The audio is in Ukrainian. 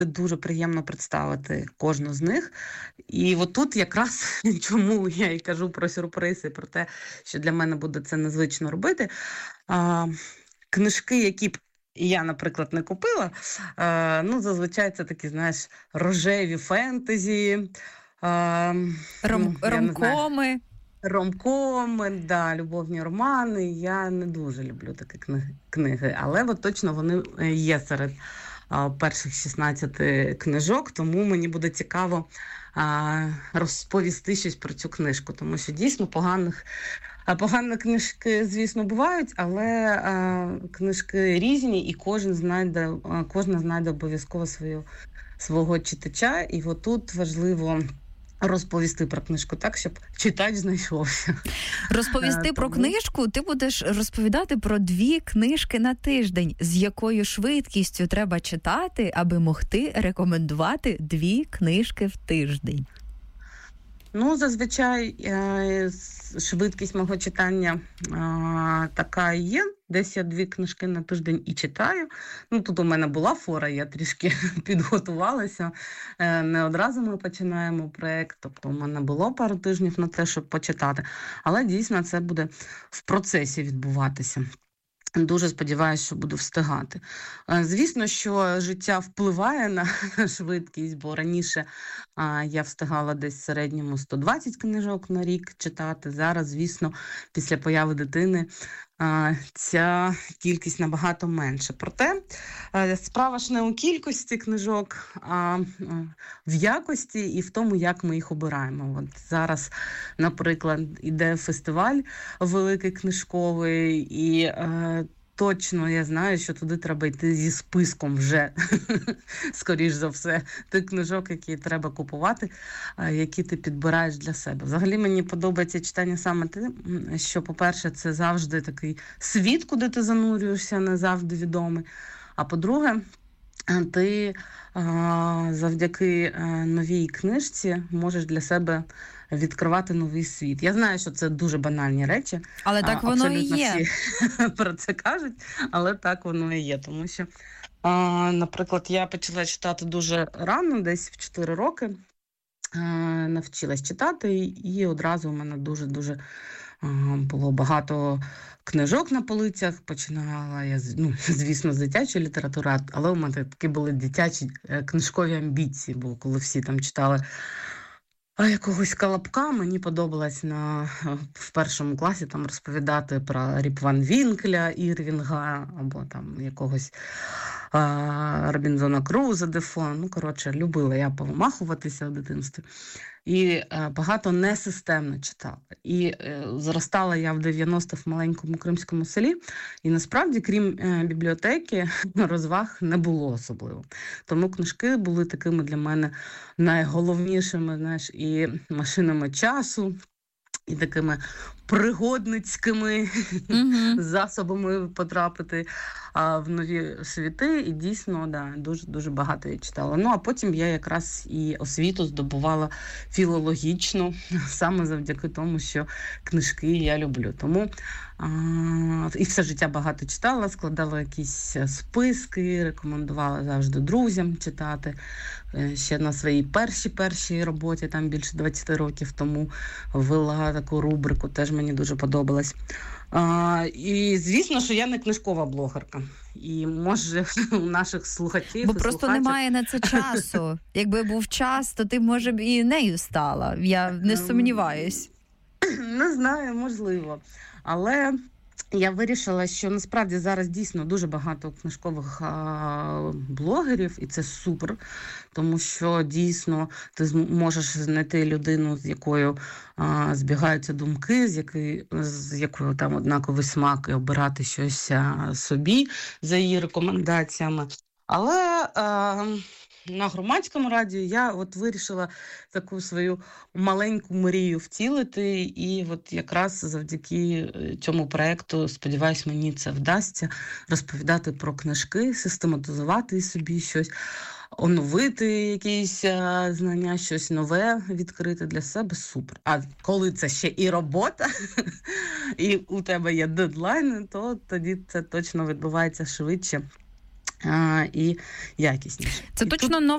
дуже приємно представити кожну з них. І от тут якраз чому я і кажу про сюрпризи, про те, що для мене буде це незвично робити. Книжки, які б я, наприклад, не купила, зазвичай це такі, знаєш, рожеві фентезі, ромкоми. Ромкоми, да, любовні романи. Я не дуже люблю такі книги, але от точно вони є серед перших 16 книжок, тому мені буде цікаво розповісти щось про цю книжку, тому що дійсно погані книжки, звісно, бувають, але книжки різні, і кожна знайде обов'язково свого читача, і отут важливо розповісти про книжку так, щоб читач знайшовся. Розповісти про книжку, ти будеш розповідати про 2 книжки на тиждень. З якою швидкістю треба читати, аби могти рекомендувати 2 книжки в тиждень? Зазвичай швидкість мого читання така і є. Десь я 2 книжки на тиждень і читаю. Тут у мене була фора, я трішки підготувалася. Не одразу ми починаємо проєкт, тобто у мене було пару тижнів на те, щоб почитати. Але дійсно це буде в процесі відбуватися. Дуже сподіваюся, що буду встигати. Звісно, що життя впливає на швидкість, бо раніше я встигала десь в середньому 120 книжок на рік читати. Зараз, звісно, після появи дитини ця кількість набагато менша. Проте справа ж не у кількості книжок, а в якості і в тому, як ми їх обираємо. От зараз, наприклад, іде фестиваль великий книжковий, і точно я знаю, що туди треба йти зі списком вже, скоріш за все, тих книжок, які треба купувати, які ти підбираєш для себе. Взагалі мені подобається читання саме тим, що, по-перше, це завжди такий світ, куди ти занурюєшся, не завжди відомий. А по-друге, ти завдяки новій книжці можеш для себе відкривати новий світ. Я знаю, що це дуже банальні речі. Але так воно і є. Всі про це кажуть, але так воно і є. Тому що, наприклад, я почала читати дуже рано, десь в 4 роки. Навчилась читати, і одразу у мене дуже-дуже було багато книжок на полицях. Починала я, звісно, з дитячої літератури, але у мене такі були дитячі книжкові амбіції, бо коли всі там читали якогось Колобка, мені подобалось в 1 класі там розповідати про Ріп Ван Вінкеля, Ірвінга, або там якогось Робінзона Круза, Дефо. Любила я повмахуватися в дитинстві. І багато несистемно читала. І зростала я в 90-х в маленькому кримському селі, і насправді, крім бібліотеки, розваг не було особливо. Тому книжки були такими для мене найголовнішими, знаєш, і машинами часу, і такими пригодницькими засобами потрапити в нові світи. І дійсно, дуже багато я читала. А потім я якраз і освіту здобувала філологічну, саме завдяки тому, що книжки я люблю. Тому і все життя багато читала, складала якісь списки, рекомендувала завжди друзям читати. Ще на своїй першій роботі, там більше 20 років тому, вела таку рубрику, теж мені дуже подобалось. І, звісно, що я не книжкова блогерка. І, може, у наших слухачів... Бо просто немає на це часу. Якби був час, то ти, може б, і нею стала. Я не сумніваюсь. Не знаю, можливо. Але я вирішила, що насправді зараз дійсно дуже багато книжкових блогерів, і це супер, тому що дійсно ти можеш знайти людину, з якою збігаються думки, з якою там однаковий смак, і обирати щось собі за її рекомендаціями. Але на громадському радіо я вирішила таку свою маленьку мрію втілити, і якраз завдяки цьому проєкту, сподіваюсь, мені це вдасться розповідати про книжки, систематизувати собі щось, оновити якісь знання, щось нове відкрити для себе — супер. А коли це ще і робота, і у тебе є дедлайни, то тоді це точно відбувається швидше і якісніше. Це точно